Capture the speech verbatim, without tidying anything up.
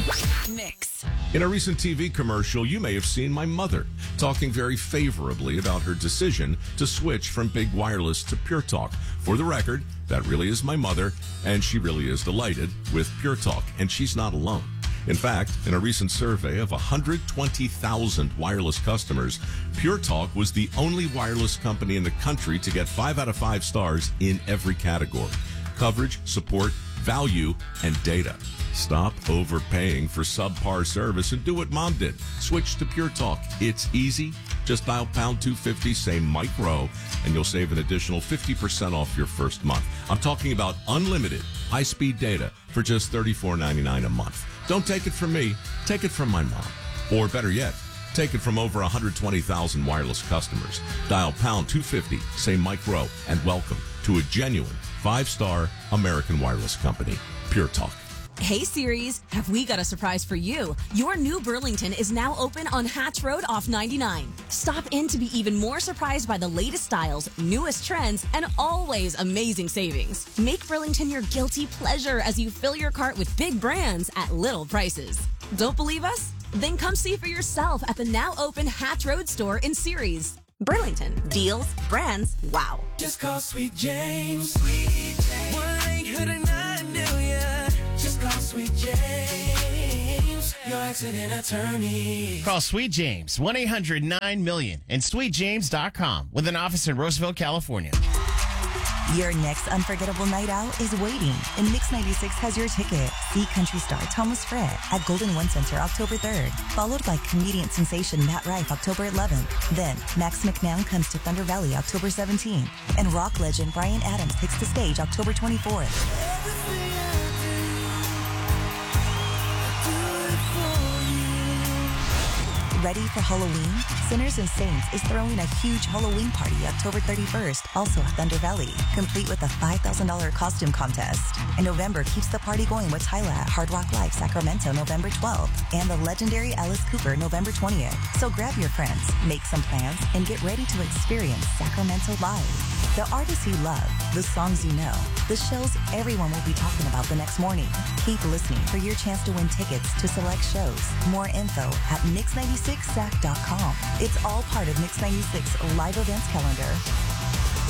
Mix. In a recent T V commercial, you may have seen my mother talking very favorably about her decision to switch from Big Wireless to Pure Talk. For the record, that really is my mother, and she really is delighted with Pure Talk, and she's not alone. In fact, in a recent survey of one hundred twenty thousand wireless customers, Pure Talk was the only wireless company in the country to get five out of five stars in every category: coverage, support, value, and data. Stop overpaying for subpar service and do what Mom did. Switch to Pure Talk. It's easy. Just dial pound two fifty, say Mike Rowe, and you'll save an additional fifty percent off your first month. I'm talking about unlimited high-speed data for just thirty-four ninety-nine a month. Don't take it from me. Take it from my mom. Or better yet, take it from over one hundred twenty thousand wireless customers. Dial pound two fifty, say Mike Rowe, and welcome to a genuine five-star American wireless company, Pure Talk. Hey Series, have we got a surprise for you? Your new Burlington is now open on Hatch Road off ninety-nine. Stop in to be even more surprised by the latest styles, newest trends, and always amazing savings. Make Burlington your guilty pleasure as you fill your cart with big brands at little prices. Don't believe us? Then come see for yourself at the now open Hatch Road store in Series. Burlington, deals, brands, wow. Just call Sweet James. Sweet James. one eight hundred nine million. Just call Sweet James, your accident attorney. Call Sweet James, one eight hundred nine million and sweet james dot com with an office in Roosevelt, California. Your next unforgettable night out is waiting, and Mix ninety-six has your ticket. See country star Thomas Fred at Golden One Center October third, followed by comedian sensation Matt Rife October eleventh. Then Max McNown comes to Thunder Valley October seventeenth, and rock legend Bryan Adams takes the stage October twenty-fourth. Ready for Halloween? Sinners and Saints is throwing a huge Halloween party October thirty-first, also at Thunder Valley, complete with a five thousand dollars costume contest. And November keeps the party going with Tyla at Hard Rock Live Sacramento November twelfth, and the legendary Alice Cooper November twentieth. So grab your friends, make some plans, and get ready to experience Sacramento live. The artists you love, the songs you know, the shows everyone will be talking about the next morning. Keep listening for your chance to win tickets to select shows. More info at mix ninety-six sac dot com. It's all part of Mix ninety-six live events calendar.